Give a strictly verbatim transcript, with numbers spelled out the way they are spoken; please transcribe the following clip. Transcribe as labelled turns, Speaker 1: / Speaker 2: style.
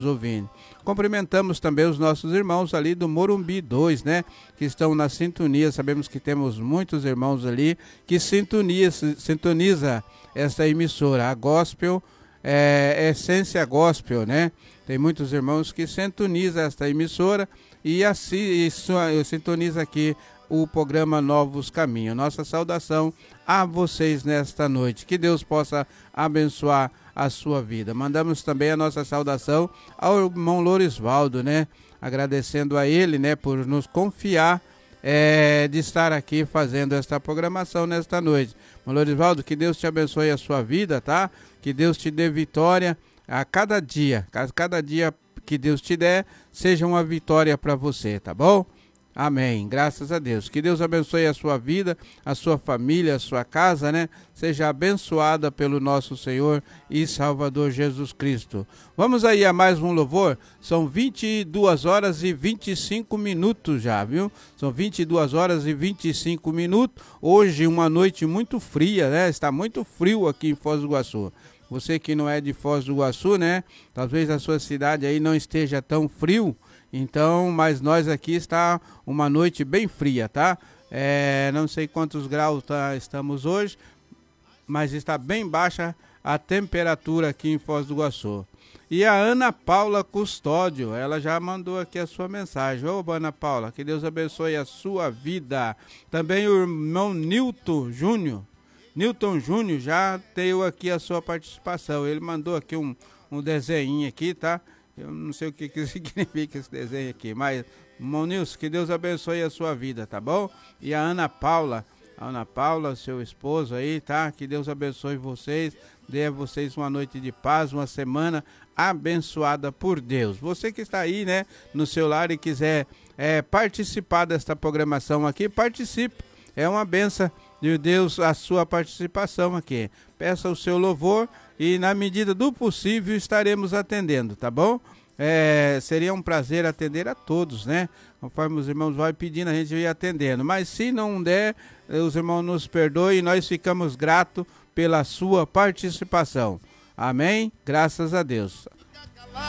Speaker 1: ouvindo. Cumprimentamos também os nossos irmãos ali do Morumbi dois, né? Que estão na sintonia. Sabemos que temos muitos irmãos ali que sintoniza, sintoniza essa emissora, a Gospel, é, Essência Gospel, né? Tem muitos irmãos que sintonizam esta emissora e assim isso, sintoniza aqui o programa Novos Caminhos. Nossa saudação a vocês nesta noite. Que Deus possa abençoar a sua vida. Mandamos também a nossa saudação ao irmão Lorisvaldo, né? Agradecendo a ele, né, por nos confiar é, de estar aqui fazendo esta programação nesta noite. Irmão Lorisvaldo, que Deus te abençoe a sua vida, tá? Que Deus te dê vitória a cada dia. Cada dia que Deus te der, seja uma vitória para você, tá bom? Amém, graças a Deus. Que Deus abençoe a sua vida, a sua família, a sua casa, né? Seja abençoada pelo nosso Senhor e Salvador Jesus Cristo. Vamos aí a mais um louvor. São vinte e duas horas e vinte e cinco minutos já, viu? São vinte e duas horas e vinte e cinco minutos. Hoje uma noite muito fria, né? Está muito frio aqui em Foz do Iguaçu. Você que não é de Foz do Iguaçu, né? Talvez a sua cidade aí não esteja tão frio. Então, mas nós aqui está uma noite bem fria, tá? É, não sei quantos graus tá, estamos hoje, mas está bem baixa a temperatura aqui em Foz do Iguaçu. E a Ana Paula Custódio, ela já mandou aqui a sua mensagem. Ô, Ana Paula, que Deus abençoe a sua vida. Também o irmão Nilton Júnior. Nilton Júnior já deu aqui a sua participação. Ele mandou aqui um, um desenho aqui, tá? Eu não sei o que, que significa esse desenho aqui, mas, irmão Nilson, que Deus abençoe a sua vida, tá bom? E a Ana Paula, a Ana Paula, seu esposo aí, tá? Que Deus abençoe vocês, dê a vocês uma noite de paz, uma semana abençoada por Deus. Você que está aí, né, no seu lar e quiser é, participar desta programação aqui, participe. É uma benção de Deus a sua participação aqui. Peça o seu louvor e na medida do possível estaremos atendendo, tá bom? É, seria um prazer atender a todos, né? Conforme os irmãos vão pedindo, a gente vai atendendo. Mas se não der, os irmãos nos perdoem e nós ficamos gratos pela sua participação. Amém? Graças a Deus.